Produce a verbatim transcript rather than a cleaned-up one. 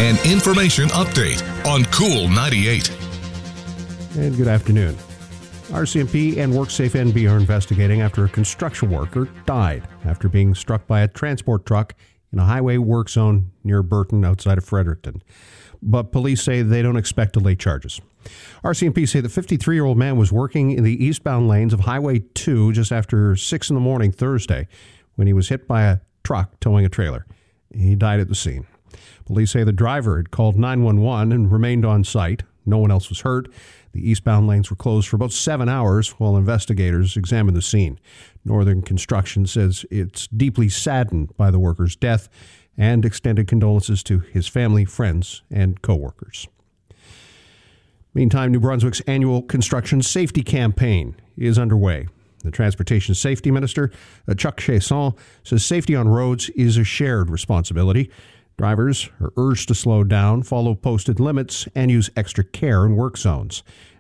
An information update on Cool ninety-eight. And good afternoon. R C M P and WorkSafe N B are investigating after a construction worker died after being struck by a transport truck in a highway work zone near Burton outside of Fredericton. But police say they don't expect to lay charges. R C M P say the fifty-three-year-old man was working in the eastbound lanes of Highway two just after six in the morning Thursday when he was hit by a truck towing a trailer. He died at the scene. Police say the driver had called nine one one and remained on site. No one else was hurt. The eastbound lanes were closed for about seven hours while investigators examined the scene. Northern Construction says it's deeply saddened by the worker's death and extended condolences to his family, friends, and co-workers. Meantime, New Brunswick's annual construction safety campaign is underway. The Transportation Safety Minister, Chuck Chasson, says safety on roads is a shared responsibility. Drivers are urged to slow down, follow posted limits, and use extra care in work zones.